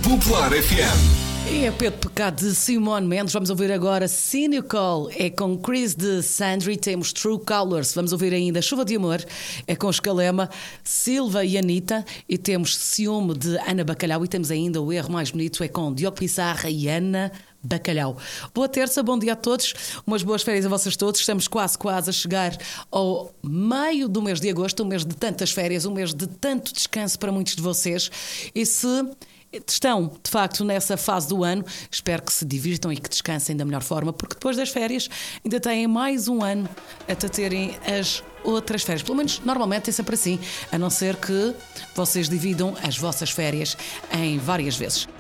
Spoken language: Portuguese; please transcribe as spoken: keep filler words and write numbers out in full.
Popular F M. E é Pedro Pecado de Simone Mendes. Vamos ouvir agora Cynical, é com Chris de Sandri. Temos True Colors. Vamos ouvir ainda Chuva de Amor, é com Escalema, Silva e Anitta. E temos Ciúme de Ana Bacalhau. E temos ainda O Erro Mais Bonito, é com Diogo Pissarra e Ana Bacalhau. Boa terça, bom dia a todos. Umas boas férias a vocês todos. Estamos quase, quase a chegar ao meio do mês de agosto, um mês de tantas férias, um mês de tanto descanso para muitos de vocês. E se estão, de facto, nessa fase do ano, espero que se divirtam e que descansem da melhor forma, porque depois das férias ainda têm mais um ano até terem as outras férias. Pelo menos, normalmente é sempre assim, a não ser que vocês dividam as vossas férias em várias vezes.